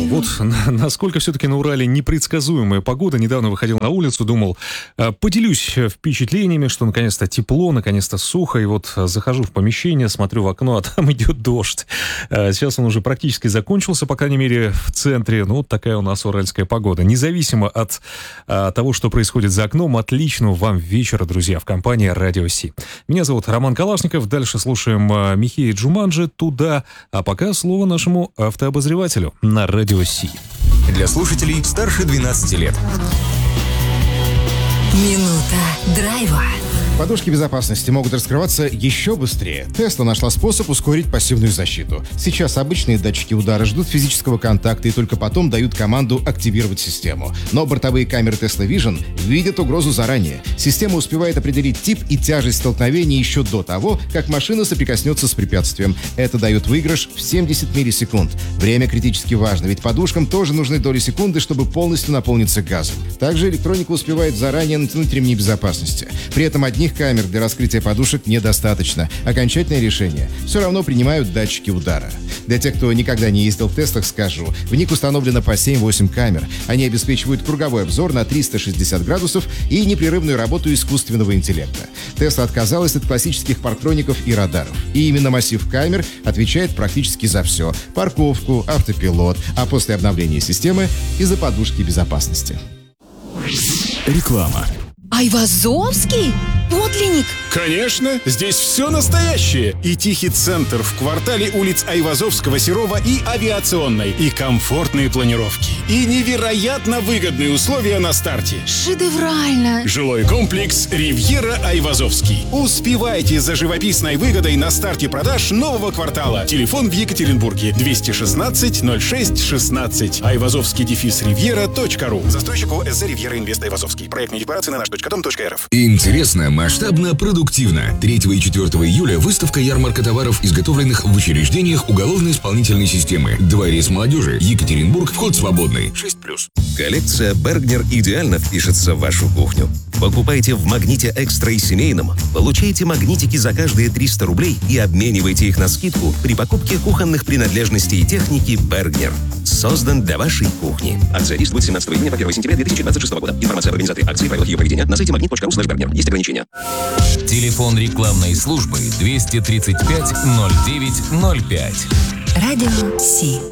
Вот насколько все-таки на Урале непредсказуемая погода. Недавно выходил на улицу, думал, поделюсь впечатлениями, что наконец-то тепло, наконец-то сухо. И вот захожу в помещение, смотрю в окно, а там идет дождь. Сейчас он уже практически закончился, по крайней мере, в центре. Ну, вот такая у нас уральская погода. Независимо от того, что происходит за окном, отличного вам вечера, друзья, в компании Радио Си. Меня зовут Роман Калашников. Дальше слушаем Михея Джуманджи «Туда». А пока слово нашему автообозревателю на Радио Си. Для слушателей старше 12 лет. Минута драйва. Подушки безопасности могут раскрываться еще быстрее. Tesla нашла способ ускорить пассивную защиту. Сейчас обычные датчики удара ждут физического контакта и только потом дают команду активировать систему. Но бортовые камеры Tesla Vision видят угрозу заранее. Система успевает определить тип и тяжесть столкновения еще до того, как машина соприкоснется с препятствием. Это дает выигрыш в 70 миллисекунд. Время критически важно, ведь подушкам тоже нужны доли секунды, чтобы полностью наполниться газом. Также электроника успевает заранее натянуть ремни безопасности. При этом одних камер для раскрытия подушек недостаточно. Окончательное решение все равно принимают датчики удара. Для тех, кто никогда не ездил в Теслах, скажу, в них установлено по 7-8 камер. Они обеспечивают круговой обзор на 360 градусов и непрерывную работу искусственного интеллекта. Tesla отказалась от классических парктроников и радаров. И именно массив камер отвечает практически за все. Парковку, автопилот, а после обновления системы и за подушки безопасности. Реклама. Айвазовский? Подлинник? Конечно, здесь все настоящее. И тихий центр в квартале улиц Айвазовского, Серова и Авиационной. И комфортные планировки. И невероятно выгодные условия на старте. Шедеврально. Жилой комплекс «Ривьера Айвазовский». Успевайте за живописной выгодой на старте продаж нового квартала. Телефон в Екатеринбурге 216 06 16. Айвазовский-ривьера.ру. Застройщик ОСЗ «Ривьера Инвест Айвазовский». Проектные декларации на наш.дом.рф. Интересно, масштабно, продуктивно. 3 и 4 июля выставка ярмарка товаров, изготовленных в учреждениях уголовно-исполнительной системы. Дворец молодежи. Екатеринбург. Вход свободный. 6+. Коллекция Bergner идеально впишется в вашу кухню. Покупайте в «Магните Экстра» и семейном, получайте магнитики за каждые 300 рублей и обменивайте их на скидку при покупке кухонных принадлежностей и техники Bergner. Создан для вашей кухни. Акция действует с 17 июня по 1 сентября 2026 года. Информация об организации акции и правилах ее проведения на сайте magnit.ru/bergner. Есть ограничения. Телефон рекламной службы 235 09 05. Радио Си.